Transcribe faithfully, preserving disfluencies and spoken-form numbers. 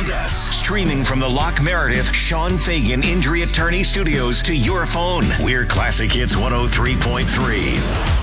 around us. Streaming from the Locke Meredith Sean Fagan Injury Attorney Studios to your phone. We're Classic Hits one oh three point three.